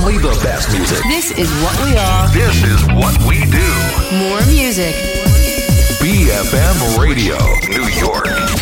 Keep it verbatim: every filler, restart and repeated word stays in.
Only the best music. This is what we are. This is what we do. More music. B F M Radio, New York.